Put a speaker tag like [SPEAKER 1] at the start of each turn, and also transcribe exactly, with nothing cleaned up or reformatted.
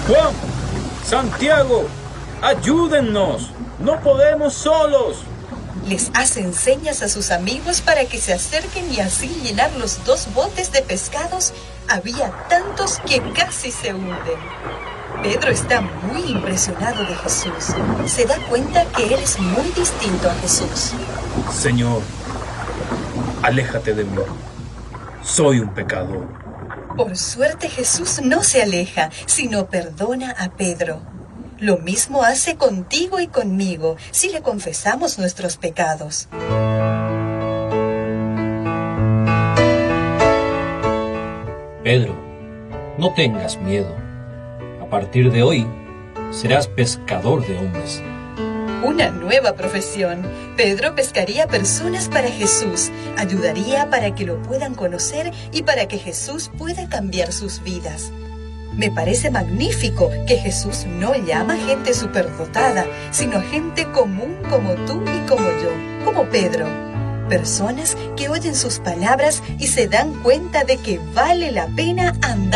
[SPEAKER 1] Juan, Santiago, ayúdennos. No podemos solos.
[SPEAKER 2] Les hacen señas a sus amigos para que se acerquen y así llenar los dos botes de pescados. Había tantos que casi se hunden. Pedro está muy impresionado de Jesús. Se da cuenta que él es muy distinto a Jesús.
[SPEAKER 1] Señor, aléjate de mí. Soy un pecador.
[SPEAKER 2] Por suerte Jesús no se aleja, sino perdona a Pedro. Lo mismo hace contigo y conmigo si le confesamos nuestros pecados.
[SPEAKER 3] Pedro, no tengas miedo. A partir de hoy, serás pescador de hombres.
[SPEAKER 2] Una nueva profesión. Pedro pescaría personas para Jesús, ayudaría para que lo puedan conocer y para que Jesús pueda cambiar sus vidas. Me parece magnífico que Jesús no llama a gente superdotada, sino a gente común como tú y como yo, como Pedro. Personas que oyen sus palabras y se dan cuenta de que vale la pena andar